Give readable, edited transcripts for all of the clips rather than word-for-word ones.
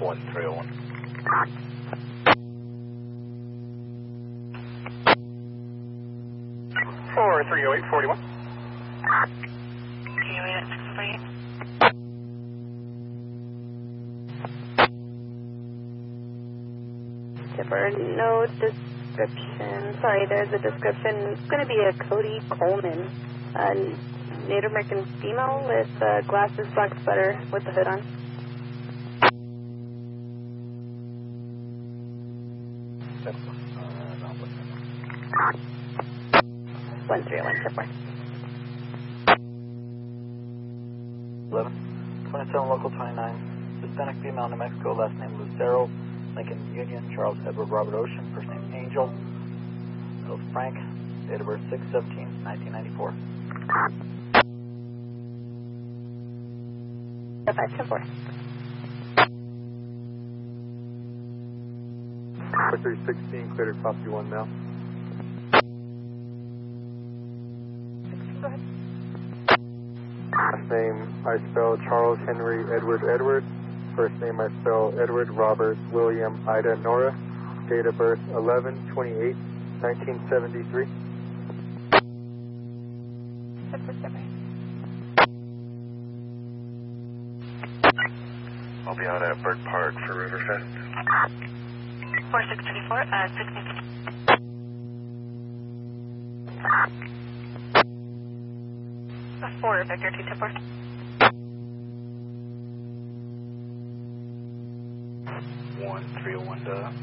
1301. For 30841. 308 at 648. Tipper, no description. Sorry, there's a description. It's going to be a Cody Coleman, a Native American female with glasses, black sweater with the hood on. That's 131 Tipper. 27 local 29. Hispanic female, New Mexico, last name Lucero. Lincoln Union, Charles Edward Robert Ocean, first name Angel. Middle Frank, date of birth 6/17/1994. 524. 4316, cleared to copy 1 now. Go ahead. Last name I spell Charles Henry Edward Edward. First name I spell Edward Robert William Ida Nora. Date of birth 11/28/1973. I'll be out at Bird Park for Riverfest. 4624 at 60. 4 Victor 2 Tipper. 1301 done.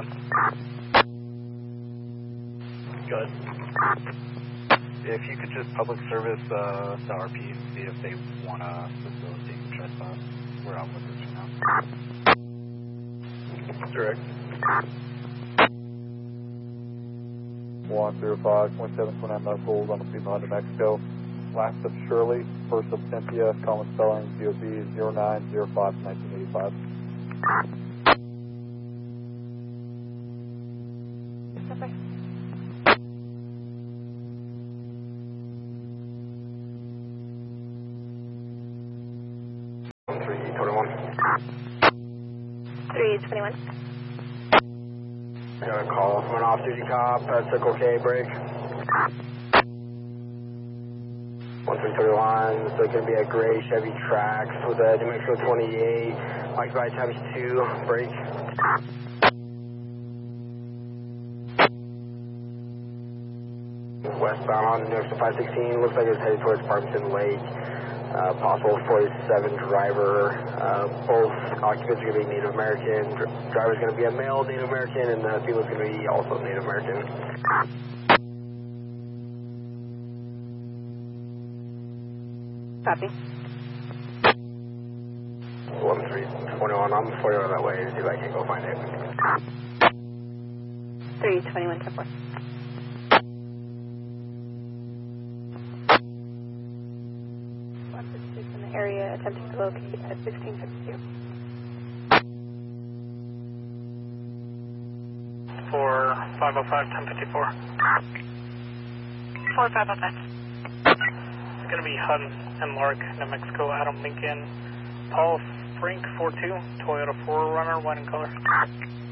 Good. If you could just public service the RP and see if they want to facilitate trespass. We're out with this for now. Direct. 105.729 left hold on the female New Mexico. Last of Shirley, first of Cynthia, common spelling, DOB 0905-1985. One 321. 321. I got a call from an off-duty cop at Circle K break. 1331, it's going to be a gray Chevy Trax with a New Mexico 28, occupied times 2, break. Westbound on New Mexico 516, looks like it's headed towards Parkinson Lake. Possible 47 driver. Both occupants are going to be Native American. Driver's going to be a male Native American, and the female's going to be also Native American. Copy. 1321, I'm 40 on that way to see if I can go find it. 321 Tipper. In the area, attempting to locate at 1652. For 505-1054. 4505. It's going to be Hutton and Lark, New Mexico, Adam Lincoln, Paul Frank 42, Toyota 4Runner, white in color.